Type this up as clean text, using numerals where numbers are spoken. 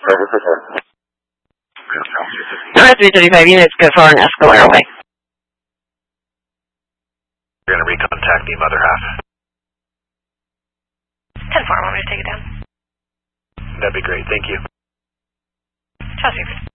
Alright, 335 units, go for an Escalade away. We're going to recontact the mother half. 10-4, want me to take it down? That'd be great, thank you. Chelsea.